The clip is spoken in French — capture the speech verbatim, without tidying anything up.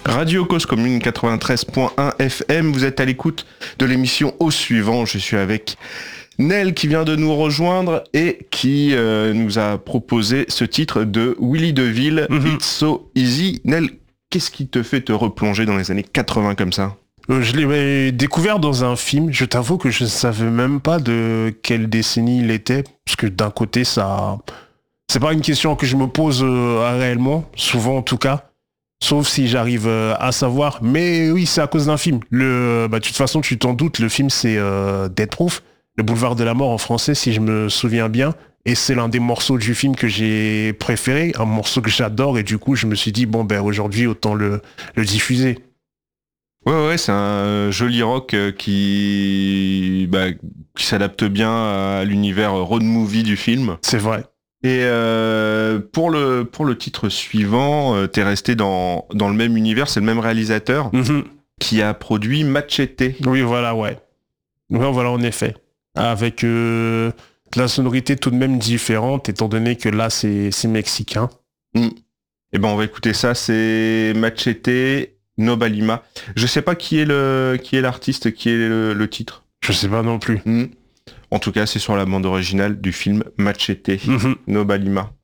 Radio Cause Commune quatre-vingt-treize point un F M, vous êtes à l'écoute de l'émission Au Suivant. Je suis avec Nel qui vient de nous rejoindre et qui euh, nous a proposé ce titre de Willy DeVille, mm-hmm. It's So Easy. Nel, qu'est-ce qui te fait te replonger dans les années quatre-vingts comme ça ? euh, Je l'ai découvert dans un film. Je t'avoue que je ne savais même pas de quelle décennie il était, parce que d'un côté, ça, c'est pas une question que je me pose euh, réellement, souvent en tout cas. Sauf si j'arrive à savoir. Mais oui, c'est à cause d'un film. Le, bah, de toute façon, tu t'en doutes, le film, c'est euh, Death Proof, le boulevard de la mort en français, si je me souviens bien. Et c'est l'un des morceaux du film que j'ai préféré, un morceau que j'adore. Et du coup, je me suis dit, bon, ben aujourd'hui, autant le, le diffuser. Ouais, ouais, c'est un joli rock qui, bah, qui s'adapte bien à l'univers road movie du film. C'est vrai. Et euh, pour le pour le titre suivant, euh, t'es resté dans dans le même univers, c'est le même réalisateur mm-hmm. qui a produit Machete. Oui, voilà, ouais. Ouais, voilà, en effet, avec euh, de la sonorité tout de même différente, étant donné que là, c'est c'est mexicain. Mm. Et ben, on va écouter ça. C'est Machete, Nobalima. Je sais pas qui est le qui est l'artiste, qui est le, le titre. Je sais pas non plus. Mm. En tout cas, c'est sur la bande originale du film Machete, mm-hmm. Nobalima.